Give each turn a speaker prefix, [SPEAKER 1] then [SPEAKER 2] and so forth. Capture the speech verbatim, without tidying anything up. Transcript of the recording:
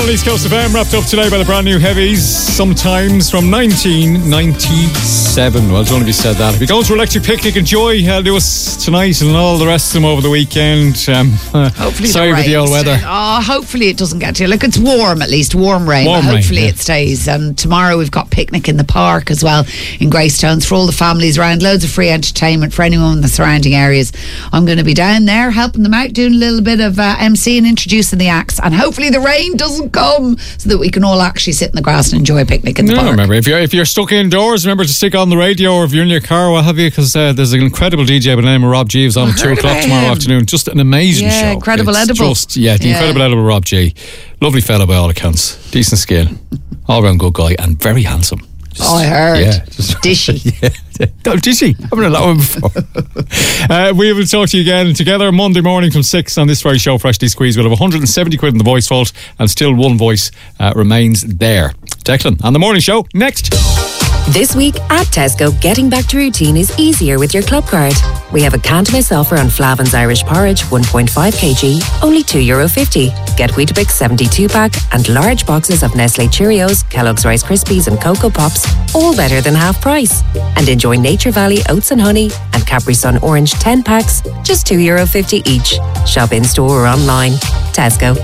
[SPEAKER 1] on East Coast F M, wrapped up today by the brand new Heavies, Sometimes, from nineteen ninety-seven. Well, don't be said that. If you're going to Electric Picnic, enjoy uh, Lewis tonight and all the rest of them over the weekend. Um, uh,
[SPEAKER 2] hopefully
[SPEAKER 1] sorry for the old weather.
[SPEAKER 2] Oh, hopefully it doesn't get to you. Look, it's warm at least, warm rain.
[SPEAKER 1] Warm
[SPEAKER 2] but hopefully
[SPEAKER 1] rain, yeah.
[SPEAKER 2] it stays. And tomorrow we've got picnic in the park as well in Greystones for all the families around. Loads of free entertainment for anyone in the surrounding areas. I'm going to be down there helping them out, doing a little bit of uh, M C and introducing the acts. And hopefully the rain doesn't come so that we can all actually sit in the grass and enjoy a picnic in the
[SPEAKER 1] no,
[SPEAKER 2] park.
[SPEAKER 1] Remember, if you're, if you're stuck indoors, remember to stick on the radio, or if you're in your car, what have you, because uh, there's an incredible D J by the name of Rob Jeeves on at two o'clock tomorrow
[SPEAKER 2] him.
[SPEAKER 1] afternoon. Just an amazing
[SPEAKER 2] Yeah,
[SPEAKER 1] show.
[SPEAKER 2] Incredible
[SPEAKER 1] It's
[SPEAKER 2] Edible.
[SPEAKER 1] Just, yeah, the
[SPEAKER 2] Yeah.
[SPEAKER 1] Incredible Edible Rob G. Lovely fellow by all accounts. Decent skin. All round good guy and very handsome. Just,
[SPEAKER 2] Oh, I heard.
[SPEAKER 1] Yeah. Just,
[SPEAKER 2] Dishy.
[SPEAKER 1] yeah. Oh, Dishy. I've been a lot of him before. uh, we will talk to you again together Monday morning from six on this very show, Freshly Squeezed. We'll have one hundred seventy quid in the voice vault, and still one voice uh, remains there. Declan on the morning show next.
[SPEAKER 3] This week at Tesco, getting back to routine is easier with your club card. We have a can't miss offer on Flavin's Irish Porridge one point five kilograms, only two euro fifty. Get Weetabix seventy-two pack and large boxes of Nestle Cheerios, Kellogg's Rice Krispies and Cocoa Pops, all better than half price. And enjoy Nature Valley Oats and Honey and Capri Sun Orange ten packs, just two euro fifty each. Shop in store or online. Tesco.